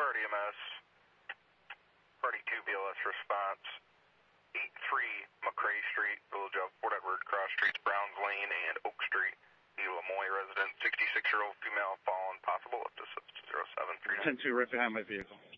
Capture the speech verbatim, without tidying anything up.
Bird E M S. Party two B L S response. eight three McCrae Street, Village of Port Edward, cross streets Browns Lane and Oak Street. The Lemoy resident, sixty-six-year-old female fallen, possible up to zero seven three nine. ten two, right behind my vehicle.